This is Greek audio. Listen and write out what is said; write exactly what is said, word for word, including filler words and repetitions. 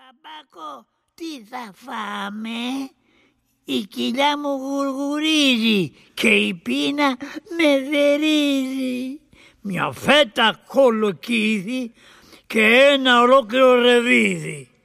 Μπαμπάκο, τι θα φάμε? Η κοιλιά μου γουργουρίζει και η πείνα με δερίζει. Μια φέτα κολοκύθι και ένα ολόκληρο ρεβίδι.